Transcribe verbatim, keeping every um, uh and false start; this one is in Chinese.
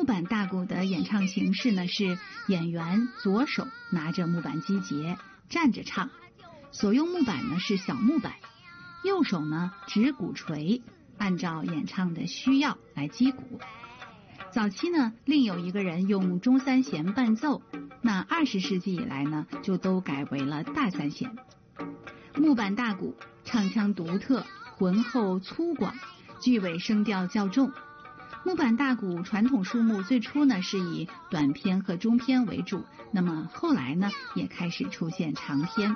板大鼓的演唱形式呢是演员左手拿着木板击节站着唱，所用木板呢是小木板，右手呢指鼓槌，按照演唱的需要来击鼓。早期呢另有一个人用中三弦伴奏，那二十世纪以来呢就都改为了大三弦。木板大鼓唱腔独特，浑厚粗犷，句尾声调较重。木板大鼓传统数目最初呢是以短篇和中篇为主，那么后来呢也开始出现长篇。